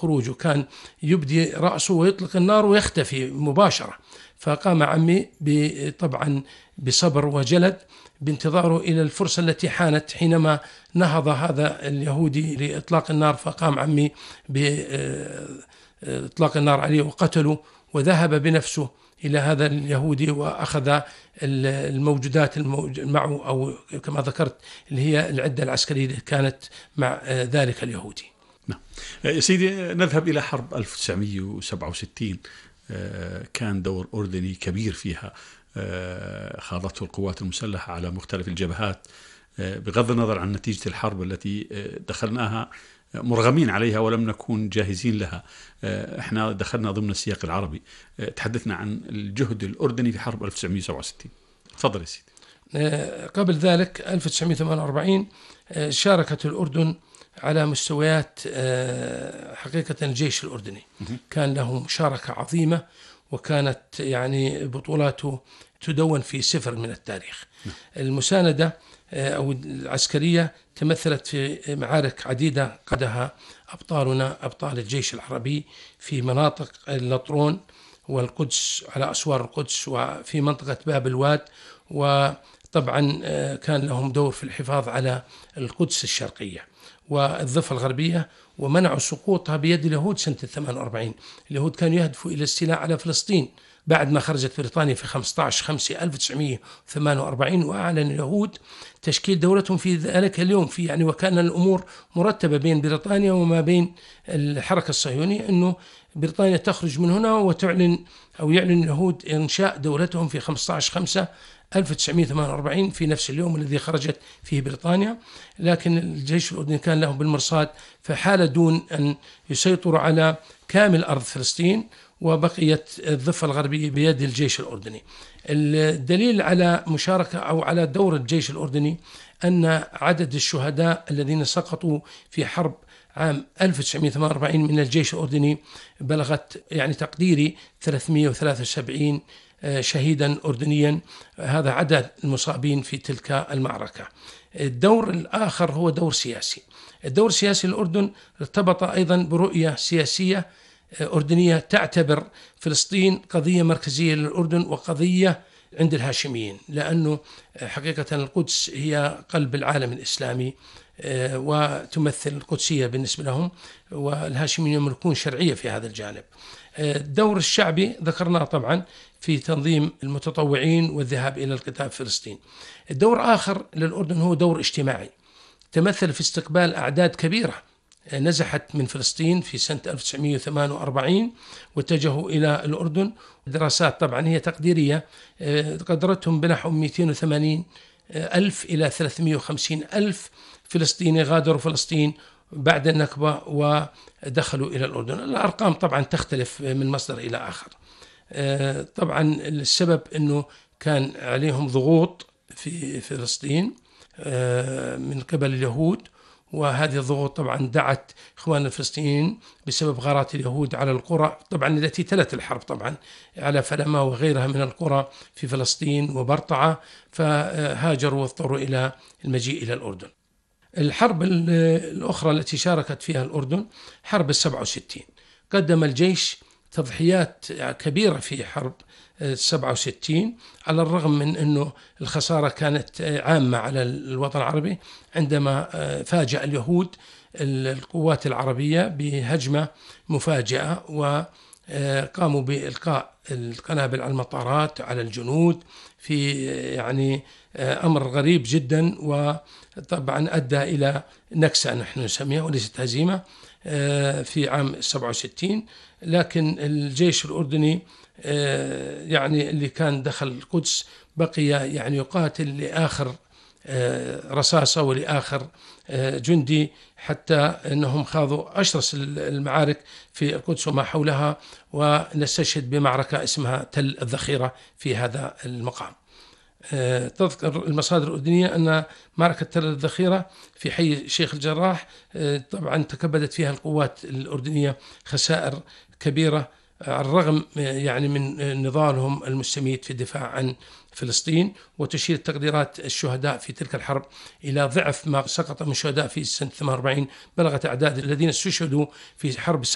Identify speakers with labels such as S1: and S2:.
S1: الخروج، وكان يبدي رأسه ويطلق النار ويختفي مباشرة. فقام عمي طبعا بصبر وجلد بانتظاره إلى الفرصة التي حانت حينما نهض هذا اليهودي لإطلاق النار، فقام عمي بإطلاق النار عليه وقتله، وذهب بنفسه إلى هذا اليهودي وأخذ الموجودات معه، أو كما ذكرت اللي هي العدة العسكرية اللي كانت مع ذلك اليهودي.
S2: نعم. سيدي، نذهب إلى حرب 1967. كان دور أردني كبير فيها، خاضته القوات المسلحة على مختلف الجبهات، بغض النظر عن نتيجة الحرب التي دخلناها مرغمين عليها ولم نكن جاهزين لها. احنا دخلنا ضمن السياق العربي. تحدثنا عن الجهد الأردني في حرب 1967. تفضل يا سيدي.
S1: قبل ذلك 1948 شاركت الأردن على مستويات حقيقة الجيش الأردني كان له مشاركة عظيمة، وكانت يعني بطولاته تدون في سفر من التاريخ. المساندة أو العسكرية تمثلت في معارك عديدة قادها أبطالنا أبطال الجيش العربي في مناطق اللطرون والقدس، على أسوار القدس، وفي منطقة باب الواد، وطبعا كان لهم دور في الحفاظ على القدس الشرقية والضفة الغربية، ومنعوا سقوطها بيد اليهود سنة 48. اليهود كانوا يهدفوا إلى الاستيلاء على فلسطين بعد ما خرجت بريطانيا في 15/5/1948، وأعلن اليهود تشكيل دولتهم في ذلك اليوم. وكان الأمور مرتبة بين بريطانيا وما بين الحركة الصهيونية، أنه بريطانيا تخرج من هنا وتعلن أو يعلن اليهود إنشاء دولتهم في 15/5/1948 في نفس اليوم الذي خرجت فيه بريطانيا. لكن الجيش الأردني كان لهم بالمرصاد، فحال دون أن يسيطروا على كامل أرض فلسطين، وبقيت الضفة الغربية بيد الجيش الأردني. الدليل على مشاركة أو على دور الجيش الأردني أن عدد الشهداء الذين سقطوا في حرب عام 1948 من الجيش الأردني بلغت تقديري 373 شهيدا أردنيا. هذا عدد المصابين في تلك المعركة. الدور الآخر هو دور سياسي. الدور السياسي للأردن ارتبط أيضا برؤية سياسية أردنية تعتبر فلسطين قضية مركزية للأردن وقضية عند الهاشميين، لأنه حقيقة القدس هي قلب العالم الإسلامي، وتمثل القدسية بالنسبة لهم، والهاشميين يملكون شرعية في هذا الجانب. الدور الشعبي ذكرناه طبعا في تنظيم المتطوعين والذهاب إلى القتال في فلسطين. الدور آخر للأردن هو دور اجتماعي، تمثل في استقبال أعداد كبيرة نزحت من فلسطين في سنة 1948 واتجهوا إلى الأردن. دراسات طبعا هي تقديرية قدرتهم بنحو 280 ألف إلى 350 ألف فلسطيني غادروا فلسطين بعد النكبة ودخلوا إلى الأردن. الأرقام طبعا تختلف من مصدر إلى آخر. طبعا السبب أنه كان عليهم ضغوط في فلسطين من قبل اليهود، وهذه الضغوط طبعا دعت إخوان الفلسطينيين بسبب غارات اليهود على القرى طبعا التي تلت الحرب طبعا على فلما وغيرها من القرى في فلسطين وبرطعة، فهاجروا واضطروا إلى المجيء إلى الأردن. الحرب الأخرى التي شاركت فيها الأردن حرب 67. قدم الجيش تضحيات كبيرة في حرب 67 على الرغم من أنه الخسارة كانت عامة على الوطن العربي، عندما فاجأ اليهود القوات العربية بهجمة مفاجئة وقاموا بإلقاء القنابل على المطارات على الجنود في أمر غريب جدا، وطبعا أدى إلى نكسة نحن نسميها وليست هزيمة في عام 67. لكن الجيش الأردني اللي كان دخل القدس بقي يقاتل لآخر رصاصة ولآخر جندي، حتى أنهم خاضوا أشرس المعارك في القدس وما حولها، ونستشهد بمعركة اسمها تل الذخيرة في هذا المقام. تذكر المصادر الأردنية أن معركة تل الذخيرة في حي شيخ الجراح طبعا تكبدت فيها القوات الأردنية خسائر كبيرة على الرغم من نضالهم المستميت في الدفاع عن فلسطين، وتشير تقديرات الشهداء في تلك الحرب إلى ضعف ما سقط من شهداء في سنة 48. بلغت أعداد الذين استشهدوا في حرب